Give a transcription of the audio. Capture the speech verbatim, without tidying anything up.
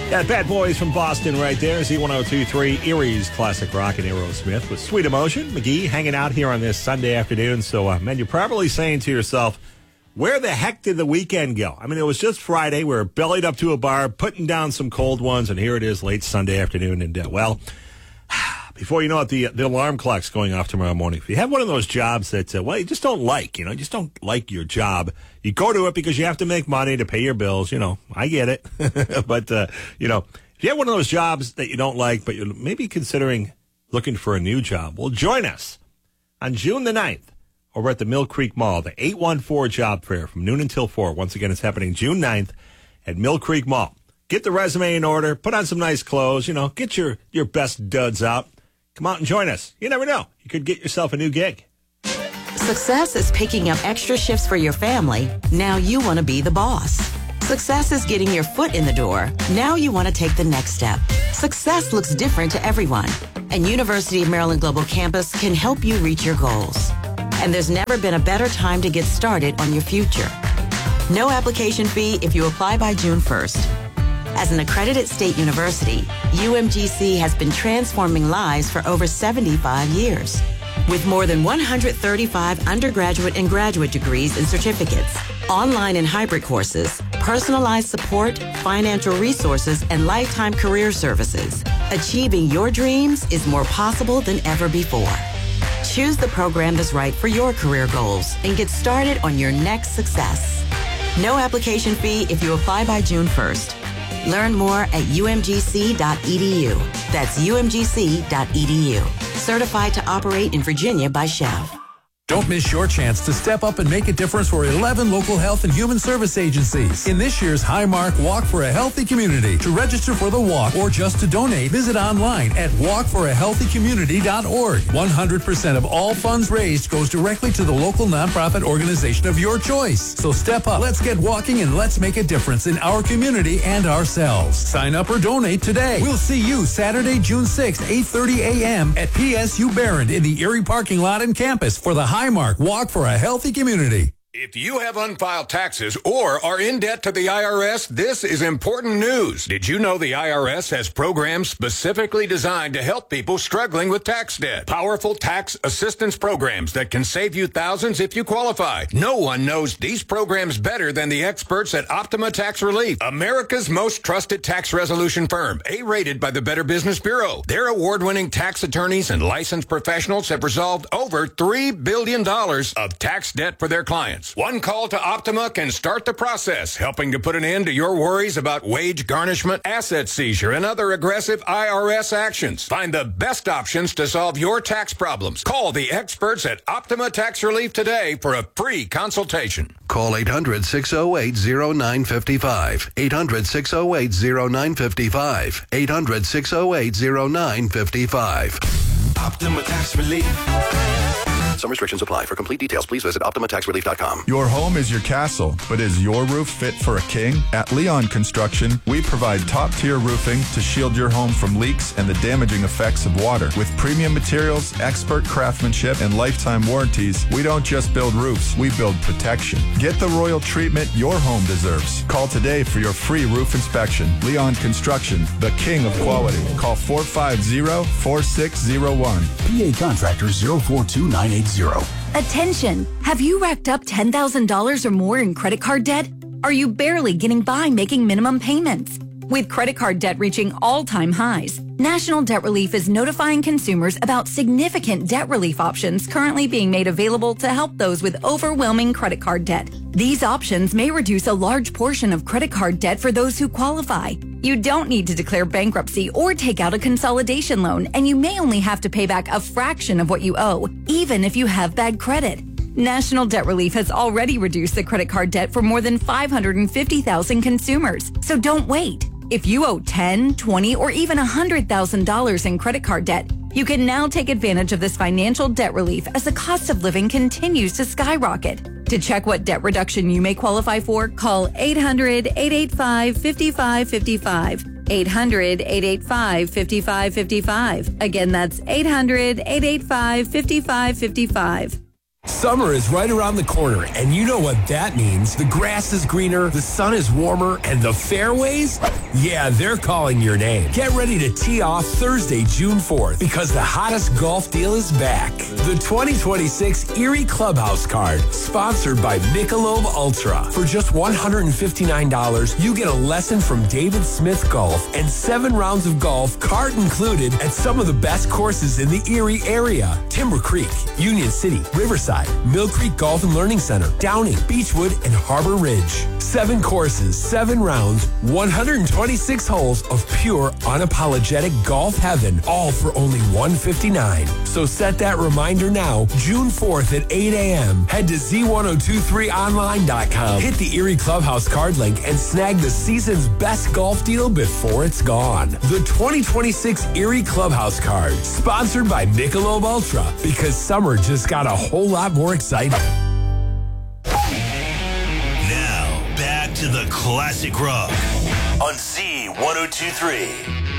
Yeah, Bad Boys from Boston right there. Z one oh two point three, Erie's classic rock and Aerosmith with Sweet Emotion. McGee hanging out here on this Sunday afternoon. So, uh, man, you're probably saying to yourself, where the heck did the weekend go? I mean, it was just Friday. We were bellied up to a bar, putting down some cold ones, and here it is late Sunday afternoon. And, uh, well, before you know it, the, the alarm clock's going off tomorrow morning. If you have one of those jobs that, uh, well, you just don't like, you know, you just don't like your job. You go to it because you have to make money to pay your bills. You know, I get it. But, uh, you know, if you have one of those jobs that you don't like, but you're maybe considering looking for a new job, well, join us on June the ninth over at the Mill Creek Mall, the eight one four Job Fair from noon until four. Once again, it's happening June ninth at Mill Creek Mall. Get the resume in order, put on some nice clothes, you know, get your, your best duds out. Come out and join us. You never know. You could get yourself a new gig. Success is picking up extra shifts for your family. Now you want to be the boss. Success is getting your foot in the door. Now you want to take the next step. Success looks different to everyone, and University of Maryland Global Campus can help you reach your goals. And there's never been a better time to get started on your future. No application fee if you apply by June first. As an accredited state university, U M G C has been transforming lives for over seventy-five years. With more than one hundred thirty-five undergraduate and graduate degrees and certificates, online and hybrid courses, personalized support, financial resources, and lifetime career services, achieving your dreams is more possible than ever before. Choose the program that's right for your career goals and get started on your next success. No application fee if you apply by June first. Learn more at U M G C dot E D U. That's U M G C dot E D U. Certified to operate in Virginia by Chev. Don't miss your chance to step up and make a difference for eleven local health and human service agencies in this year's Highmark Walk for a Healthy Community. To register for the walk or just to donate, visit online at walk for a healthy community dot org. one hundred percent of all funds raised goes directly to the local nonprofit organization of your choice. So step up, let's get walking, and let's make a difference in our community and ourselves. Sign up or donate today. We'll see you Saturday, June sixth, eight thirty a.m. at P S U Barron in the Erie parking lot and campus for the Highmark Walk for a Healthy Community. If you have unfiled taxes or are in debt to the I R S, this is important news. Did you know the I R S has programs specifically designed to help people struggling with tax debt? Powerful tax assistance programs that can save you thousands if you qualify. No one knows these programs better than the experts at Optima Tax Relief, America's most trusted tax resolution firm, A-rated by the Better Business Bureau. Their award-winning tax attorneys and licensed professionals have resolved over three billion dollars of tax debt for their clients. One call to Optima can start the process, helping to put an end to your worries about wage garnishment, asset seizure, and other aggressive I R S actions. Find the best options to solve your tax problems. Call the experts at Optima Tax Relief today for a free consultation. Call eight hundred, six oh eight, oh nine five five. eight hundred, six oh eight, oh nine five five. eight hundred, six oh eight, oh nine five five. Optima Tax Relief. Some restrictions apply. For complete details, please visit optima tax relief dot com. Your home is your castle, but is your roof fit for a king? At Leon Construction, we provide top-tier roofing to shield your home from leaks and the damaging effects of water. With premium materials, expert craftsmanship, and lifetime warranties, we don't just build roofs, we build protection. Get the royal treatment your home deserves. Call today for your free roof inspection. Leon Construction, the king of quality. Call four five zero, four six zero one. P A Contractor zero four two nine eight zero. Attention! Have you racked up ten thousand dollars or more in credit card debt? Are you barely getting by making minimum payments? With credit card debt reaching all-time highs, National Debt Relief is notifying consumers about significant debt relief options currently being made available to help those with overwhelming credit card debt. These options may reduce a large portion of credit card debt for those who qualify. You don't need to declare bankruptcy or take out a consolidation loan, and you may only have to pay back a fraction of what you owe, even if you have bad credit. National Debt Relief has already reduced the credit card debt for more than five hundred fifty thousand consumers, so don't wait. If you owe ten thousand dollars, twenty thousand dollars, or even one hundred thousand dollars in credit card debt, you can now take advantage of this financial debt relief as the cost of living continues to skyrocket. To check what debt reduction you may qualify for, call eight hundred, eight eight five, five five five five. eight hundred, eight eight five, five five five five. Again, that's eight hundred, eight eight five, five five five five. Summer is right around the corner, and you know what that means. The grass is greener, the sun is warmer, and the fairways Yeah, they're calling your name. Get ready to tee off Thursday, June fourth, because the hottest golf deal is back. The twenty twenty-six Erie Clubhouse Card, sponsored by Michelob Ultra. For just one hundred fifty-nine dollars, you get a lesson from David Smith Golf and seven rounds of golf, card included, at some of the best courses in the Erie area. Timber Creek, Union City, Riverside, Mill Creek Golf and Learning Center, Downing, Beechwood, and Harbor Ridge. Seven courses, seven rounds, one hundred twenty-six holes of pure, unapologetic golf heaven, all for only one hundred fifty-nine dollars. So set that reminder now, June fourth at eight a.m. Head to Z ten twenty-three online dot com. Hit the Erie Clubhouse card link and snag the season's best golf deal before it's gone. The twenty twenty-six Erie Clubhouse Card, sponsored by Michelob Ultra, because summer just got a whole lot more exciting. Now, back to the Classic Rock on Z ten twenty-three.